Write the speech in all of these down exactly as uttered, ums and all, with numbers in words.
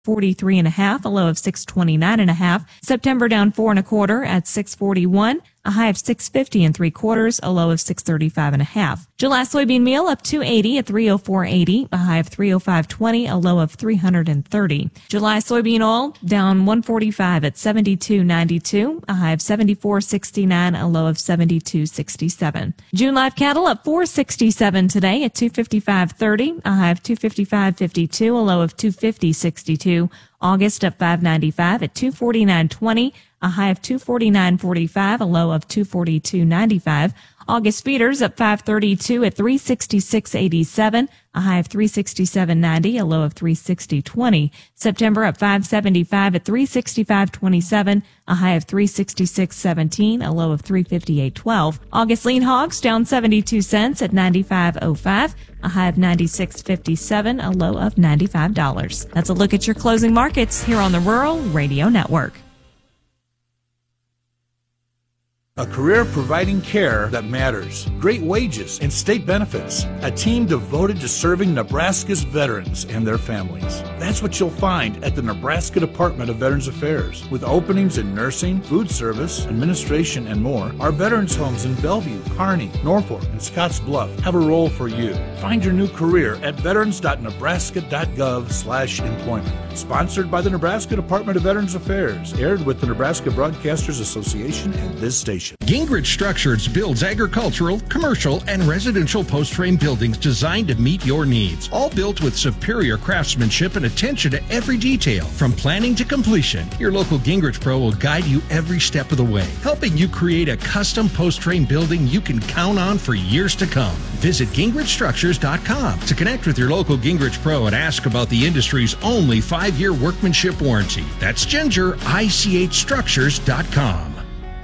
forty-three and a half, a low of six twenty-nine and a half. September down four and a quarter at six forty-one, a high of six fifty and three quarters, a low of six thirty-five and a half. July soybean meal up two eighty at three oh four eighty, a high of three oh five twenty, a low of three thirty. July soybean oil down one forty-five at seventy-two ninety-two, a high of seventy-four sixty-nine, a low of seventy-two sixty-seven. June live cattle up four sixty-seven today at two fifty-five thirty, a high of two fifty-five fifty-two, a low of two fifty sixty-two. August up five ninety-five at two forty-nine twenty, a high of two forty-nine forty-five, a low of two forty-two ninety-five. August feeders up five thirty-two at three sixty-six eighty-seven, a high of three sixty-seven ninety, a low of three sixty twenty. September up five seventy-five at three sixty-five twenty-seven, a high of three sixty-six seventeen, a low of three fifty-eight twelve. August lean hogs down seventy-two cents at ninety-five oh five, a high of ninety-six fifty-seven, a low of ninety-five dollars. That's a look at your closing markets here on the Rural Radio Network. A career providing care that matters, great wages and state benefits, a team devoted to serving Nebraska's veterans and their families. That's what you'll find at the Nebraska Department of Veterans Affairs. With openings in nursing, food service, administration, and more, our veterans homes in Bellevue, Kearney, Norfolk, and Scotts Bluff have a role for you. Find your new career at veterans.nebraska.gov slash employment. Sponsored by the Nebraska Department of Veterans Affairs. Aired with the Nebraska Broadcasters Association and this station. Gingrich Structures builds agricultural, commercial, and residential post-frame buildings designed to meet your needs. All built with superior craftsmanship and attention to every detail. From planning to completion, your local Gingrich Pro will guide you every step of the way, helping you create a custom post-frame building you can count on for years to come. Visit gingrich structures dot com to connect with your local Gingrich Pro and ask about the industry's only five-year workmanship warranty. That's ginger I C H structures dot com.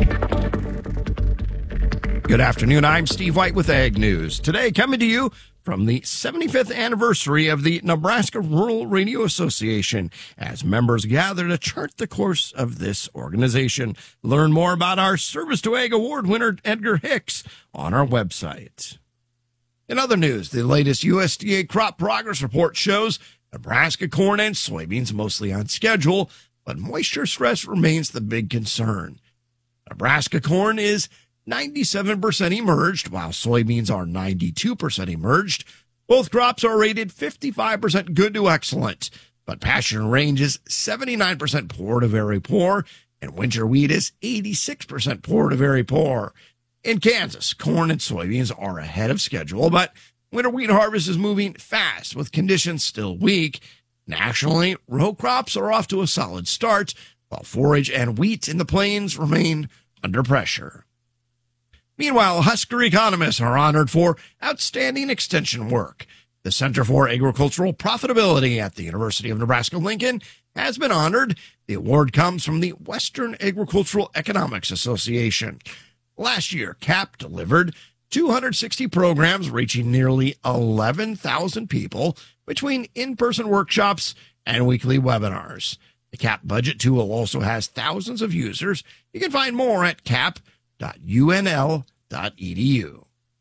Good afternoon. I'm Steve White with Ag News. Today, coming to you from the seventy-fifth anniversary of the Nebraska Rural Radio Association, as members gather to chart the course of this organization. Learn more about our Service to Ag Award winner, Edgar Hicks, on our website. In other news, the latest U S D A crop progress report shows Nebraska corn and soybeans mostly on schedule, but moisture stress remains the big concern. Nebraska corn is ninety-seven percent emerged, while soybeans are ninety-two percent emerged. Both crops are rated fifty-five percent good to excellent, but pasture and range is seventy-nine percent poor to very poor, and winter wheat is eighty-six percent poor to very poor. In Kansas, corn and soybeans are ahead of schedule, but winter wheat harvest is moving fast with conditions still weak. Nationally, row crops are off to a solid start, while forage and wheat in the plains remain under pressure. Meanwhile, Husker economists are honored for outstanding extension work. The Center for Agricultural Profitability at the University of Nebraska-Lincoln has been honored. The award comes from the Western Agricultural Economics Association. Last year, C A P delivered two hundred sixty programs reaching nearly eleven thousand people between in-person workshops and weekly webinars. The C A P budget tool also has thousands of users. You can find more at cap dot U N L dot E D U.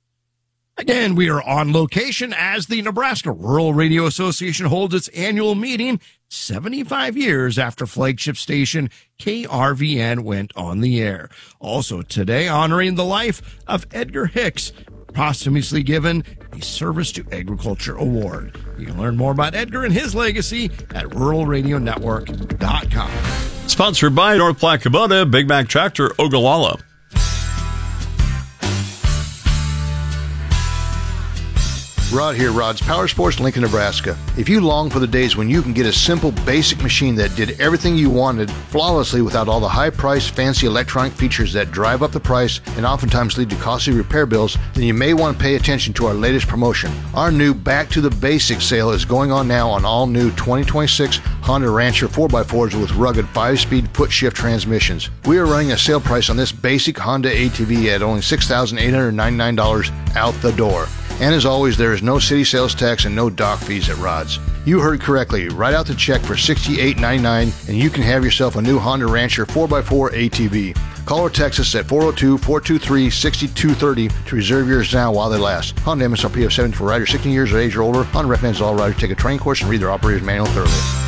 Again, we are on location as the Nebraska Rural Radio Association holds its annual meeting seventy-five years after flagship station K R V N went on the air. Also today, honoring the life of Edgar Hicks, posthumously given the Service to Agriculture Award. You can learn more about Edgar and his legacy at rural radio network dot com. Sponsored by North Platte Kubota, Big Mac Tractor, Ogallala. Rod here, Rod's Power Sports, Lincoln, Nebraska. If you long for the days when you can get a simple, basic machine that did everything you wanted flawlessly without all the high-priced, fancy electronic features that drive up the price and oftentimes lead to costly repair bills, then you may want to pay attention to our latest promotion. Our new Back to the Basics sale is going on now on all new twenty twenty-six Honda Rancher four by fours with rugged five-speed foot-shift transmissions. We are running a sale price on this basic Honda A T V at only six thousand eight hundred ninety-nine dollars out the door. And as always, there is no city sales tax and no dock fees at Rod's. You heard correctly. Write out the check for sixty-eight ninety-nine and you can have yourself a new Honda Rancher four by four A T V. Call or text us at four oh two, four two three, six two three oh to reserve yours now while they last. Honda M S R P of seventy for riders sixteen years of age or older. Honda recommends all riders take a training course and read their operator's manual thoroughly.